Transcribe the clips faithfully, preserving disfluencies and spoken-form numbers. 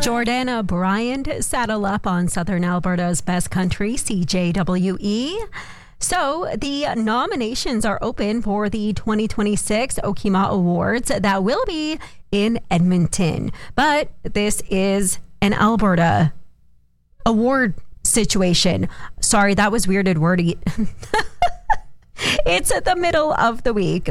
Jordana Bryant saddle up on Southern Alberta's Best Country, C J W E. So the nominations are open for the twenty twenty-six Okima Awards that will be in Edmonton. But this is an Alberta award situation. Sorry, that was weirded wordy. It's at the middle of the week.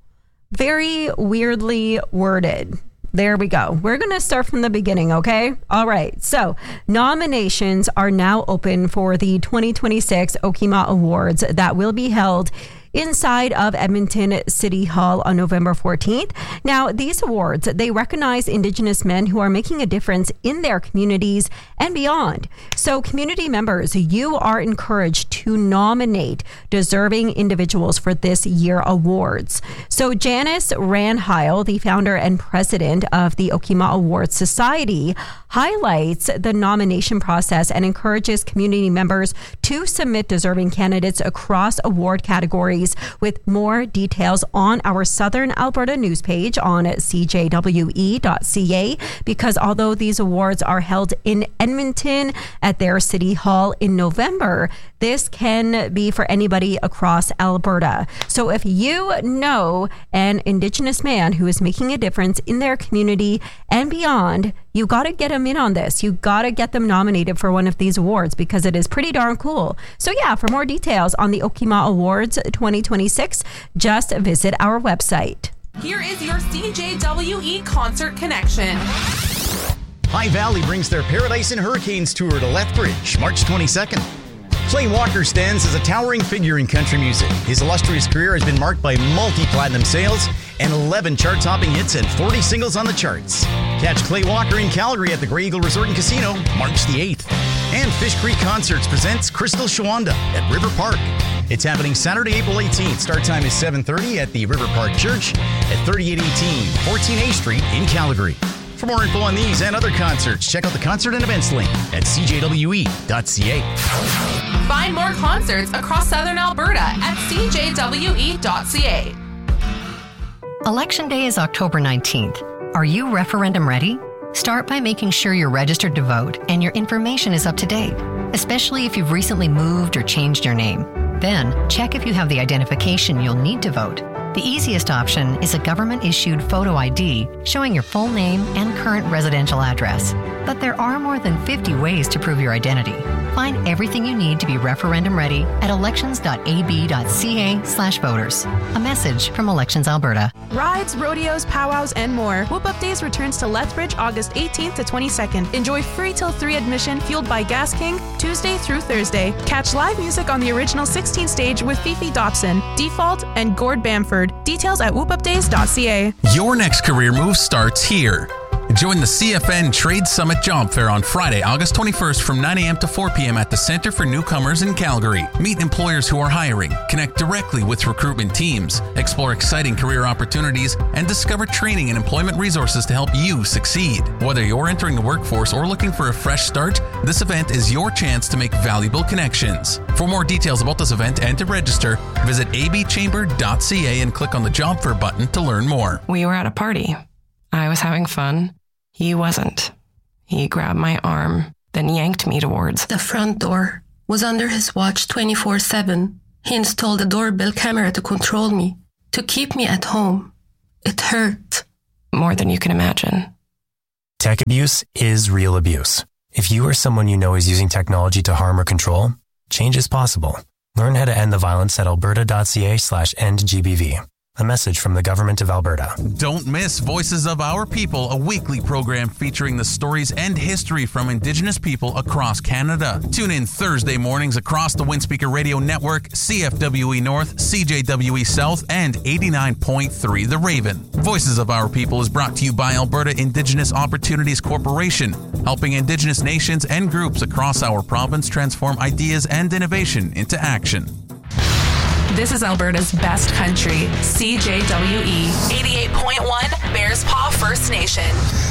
Very weirdly worded. There we go. We're going to start from the beginning, okay? All right. So nominations are now open for the twenty twenty-six Okima Awards that will be held inside of Edmonton City Hall on November fourteenth. Now, these awards, they recognize Indigenous men who are making a difference in their communities and beyond. So community members, you are encouraged to nominate deserving individuals for this year awards. So Janice Ranheil, the founder and president of the Okima Awards Society, highlights the nomination process and encourages community members to submit deserving candidates across award categories, with more details on our Southern Alberta news page on c j w e dot c a, because although these awards are held in Edmonton at their City Hall in November, this can be for anybody across Alberta. So if you know an Indigenous man who is making a difference in their community and beyond, you got to get them in on this. You got to get them nominated for one of these awards because it is pretty darn cool. So yeah, for more details on the Okima Awards twenty twenty-six, just visit our website. Here is your C J W E Concert Connection. High Valley brings their Paradise and Hurricanes tour to Lethbridge, March twenty-second. Clay Walker stands as a towering figure in country music. His illustrious career has been marked by multi-platinum sales and eleven chart-topping hits and forty singles on the charts. Catch Clay Walker in Calgary at the Grey Eagle Resort and Casino, March the eighth. And Fish Creek Concerts presents Crystal Shawanda at River Park. It's happening Saturday, April eighteenth. Start time is seven thirty at the River Park Church at thirty-eight eighteen fourteen A Street in Calgary. For more info on these and other concerts, check out the concert and events link at c j w e dot c a. Find more concerts across Southern Alberta at c j w e dot c a. Election Day is October nineteenth. Are you referendum ready? Start by making sure you're registered to vote and your information is up to date, especially if you've recently moved or changed your name. Then, check if you have the identification you'll need to vote. The easiest option is a government-issued photo I D showing your full name and current residential address. But there are more than fifty ways to prove your identity. Find everything you need to be referendum ready at elections dot a b dot c a slash voters. A message from Elections Alberta. Rides, rodeos, powwows, and more. Whoop Up Days returns to Lethbridge August eighteenth to twenty-second. Enjoy free till three admission fueled by Gas King Tuesday through Thursday. Catch live music on the original sixteen stage with Fifi Dobson, Default, and Gord Bamford. Details at whoop up days dot c a. Your next career move starts here. Join the C F N Trade Summit Job Fair on Friday, August twenty-first from nine a.m. to four p.m. at the Center for Newcomers in Calgary. Meet employers who are hiring, connect directly with recruitment teams, explore exciting career opportunities, and discover training and employment resources to help you succeed. Whether you're entering the workforce or looking for a fresh start, this event is your chance to make valuable connections. For more details about this event and to register, visit a b chamber dot c a and click on the Job Fair button to learn more. We were at a party. I was having fun. He wasn't. He grabbed my arm, then yanked me towards the front door. Was under his watch twenty-four seven. He installed a doorbell camera to control me, to keep me at home. It hurt. More than you can imagine. Tech abuse is real abuse. If you or someone you know is using technology to harm or control, change is possible. Learn how to end the violence at alberta dot c a slash end g b v. A message from the Government of Alberta. Don't miss Voices of Our People, a weekly program featuring the stories and history from Indigenous people across Canada. Tune in Thursday mornings across the Windspeaker Radio Network, C F W E North, C J W E South, and eighty-nine point three The Raven. Voices of Our People is brought to you by Alberta Indigenous Opportunities Corporation, helping Indigenous nations and groups across our province transform ideas and innovation into action. This is Alberta's Best Country, C J W E, eighty-eight point one Bears Paw First Nation.